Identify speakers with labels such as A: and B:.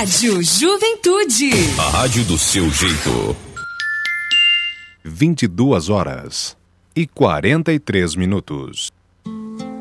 A: Rádio Juventude.
B: A rádio do seu jeito.
C: 22h43.